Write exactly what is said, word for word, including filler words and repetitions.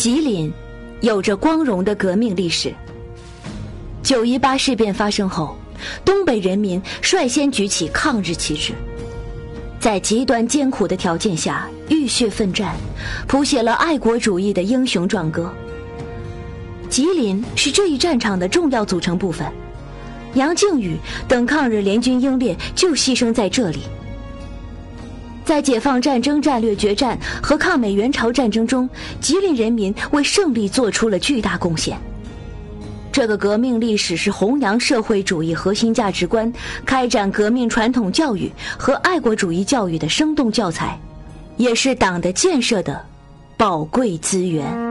吉林有着光荣的革命历史。九一八事变发生后，东北人民率先举起抗日旗帜，在极端艰苦的条件下浴血奋战，谱写了爱国主义的英雄壮歌。吉林是这一战场的重要组成部分，杨靖宇等抗日联军英烈就牺牲在这里。在解放战争战略决战和抗美援朝战争中，吉林人民为胜利做出了巨大贡献。这个革命历史是弘扬社会主义核心价值观、开展革命传统教育和爱国主义教育的生动教材，也是党的建设的宝贵资源。